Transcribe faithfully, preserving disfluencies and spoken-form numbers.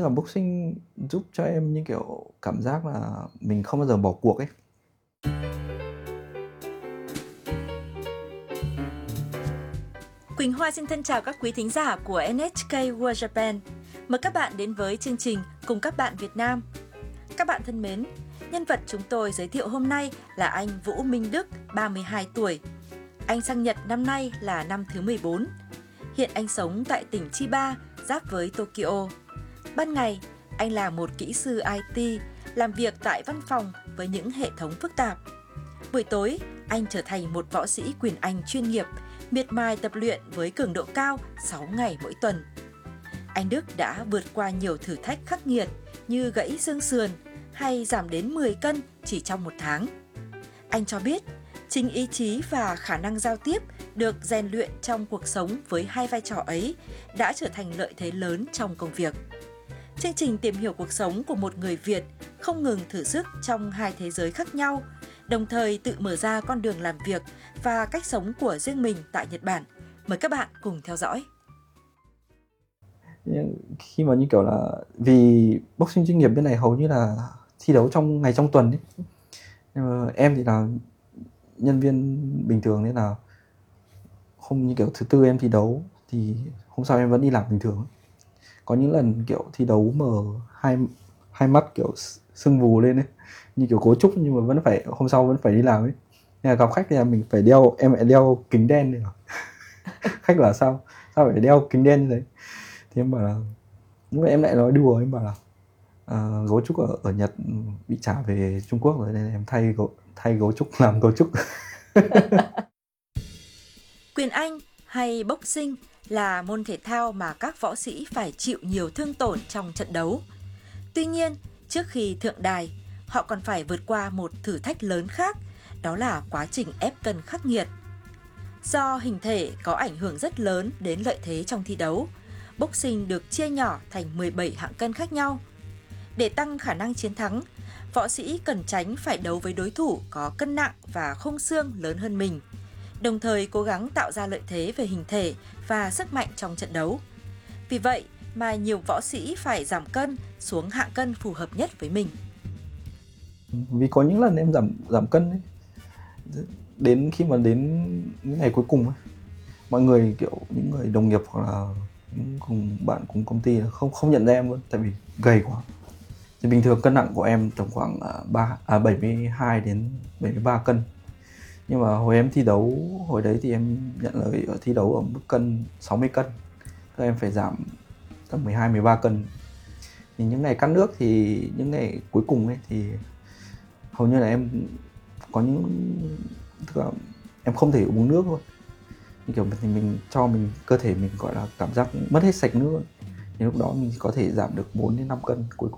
tức là boxing giúp cho em, như kiểu, cảm giác là mình không bao giờ bỏ cuộc ấy. Quỳnh Hoa xin thân chào các quý thính giả của en hát ca World Japan. Mời các bạn đến với chương trình Cùng các bạn Việt Nam. Các bạn thân mến, nhân vật chúng tôi giới thiệu hôm nay là anh Vũ Minh Đức, ba mươi hai tuổi. Anh sang Nhật năm nay là năm thứ mười bốn. Hiện anh sống tại tỉnh Chiba, giáp với Tokyo. Ban ngày, anh là một kỹ sư i tê, làm việc tại văn phòng với những hệ thống phức tạp. Buổi tối, anh trở thành một võ sĩ quyền Anh chuyên nghiệp, miệt mài tập luyện với cường độ cao sáu ngày mỗi tuần. Anh Đức đã vượt qua nhiều thử thách khắc nghiệt như gãy xương sườn hay giảm đến mười cân chỉ trong một tháng. Anh cho biết, chính ý chí và khả năng giao tiếp được rèn luyện trong cuộc sống với hai vai trò ấy đã trở thành lợi thế lớn trong công việc. Chương trình tìm hiểu cuộc sống của một người Việt không ngừng thử sức trong hai thế giới khác nhau, đồng thời tự mở ra con đường làm việc và cách sống của riêng mình tại Nhật Bản. Mời các bạn cùng theo dõi. Khi mà như kiểu là vì boxing chuyên nghiệp bên này hầu như là thi đấu trong ngày trong tuần ấy. Nhưng mà em thì là nhân viên bình thường nên là hôm như kiểu thứ tư em thi đấu thì hôm sau em vẫn đi làm bình thường. Có những lần kiểu thi đấu mà hai hai mắt kiểu sưng vù lên ấy, như kiểu cấu trúc, nhưng mà vẫn phải hôm sau vẫn phải đi làm ấy. Nên là gặp khách thì là mình phải đeo em phải đeo kính đen này. Khách là sao sao phải đeo kính đen như thế, thì em bảo là nhưng mà em lại nói đùa, em bảo là uh, gấu trúc ở, ở Nhật bị trả về Trung Quốc rồi nên em thay gấu, thay gấu trúc làm gấu trúc. Quyền Anh hay boxing là môn thể thao mà các võ sĩ phải chịu nhiều thương tổn trong trận đấu. Tuy nhiên, trước khi thượng đài, họ còn phải vượt qua một thử thách lớn khác, đó là quá trình ép cân khắc nghiệt. Do hình thể có ảnh hưởng rất lớn đến lợi thế trong thi đấu, boxing được chia nhỏ thành mười bảy hạng cân khác nhau. Để tăng khả năng chiến thắng, võ sĩ cần tránh phải đấu với đối thủ có cân nặng và khung xương lớn hơn mình, đồng thời cố gắng tạo ra lợi thế về hình thể và sức mạnh trong trận đấu. Vì vậy mà nhiều võ sĩ phải giảm cân xuống hạng cân phù hợp nhất với mình. Vì có những lần em giảm giảm cân ấy, đến khi mà đến những ngày cuối cùng ấy, mọi người kiểu những người đồng nghiệp hoặc là những cùng bạn cùng công ty không không nhận ra em luôn, tại vì gầy quá. Thì bình thường cân nặng của em tầm khoảng ba à, bảy mươi hai đến bảy mươi ba cân. Nhưng mà hồi em thi đấu, hồi đấy thì em nhận lời ở thi đấu ở mức cân sáu mươi cân. Tức em phải giảm tầm mười hai mười ba cân. Thì những ngày cắt nước thì những ngày cuối cùng ấy thì hầu như là em có những tức là em không thể uống nước luôn. Như kiểu thì mình cho mình cơ thể mình gọi là cảm giác mất hết sạch nước. Thì lúc đó mình có thể giảm được bốn đến năm cân cuối cùng.